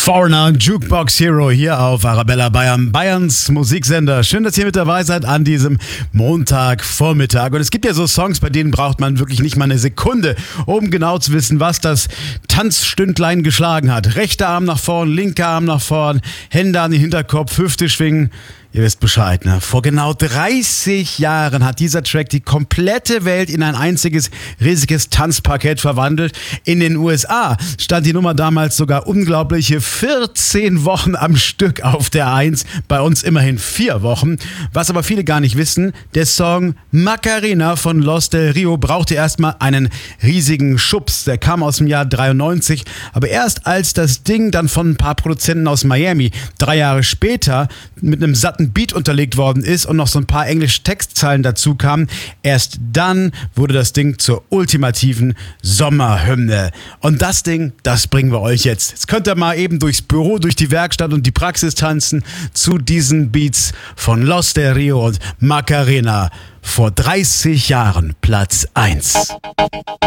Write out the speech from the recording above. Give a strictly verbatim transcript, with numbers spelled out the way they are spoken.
Foreigner, Jukebox Hero hier auf Arabella Bayern, Bayerns Musiksender. Schön, dass ihr mit dabei seid an diesem Montagvormittag. Und es gibt ja so Songs, bei denen braucht man wirklich nicht mal eine Sekunde, um genau zu wissen, was das Tanzstündlein geschlagen hat. Rechter Arm nach vorn, linker Arm nach vorn, Hände an den Hinterkopf, Hüfte schwingen. Ihr wisst Bescheid, ne? Vor genau dreißig Jahren hat dieser Track die komplette Welt in ein einziges riesiges Tanzparkett verwandelt. In den U S A stand die Nummer damals sogar unglaubliche vierzehn Wochen am Stück auf der Eins. Bei uns immerhin vier Wochen. Was aber viele gar nicht wissen, der Song Macarena von Los del Rio brauchte erstmal einen riesigen Schubs. Der kam aus dem Jahr dreiundneunzig. Aber erst als das Ding dann von ein paar Produzenten aus Miami drei Jahre später mit einem satten Beat unterlegt worden ist und noch so ein paar englische Textzeilen dazu kamen, erst dann wurde das Ding zur ultimativen Sommerhymne. Und das Ding, das bringen wir euch jetzt. Jetzt könnt ihr mal eben durchs Büro, durch die Werkstatt und die Praxis tanzen zu diesen Beats von Los del Rio und Macarena. Vor dreißig Jahren Platz eins.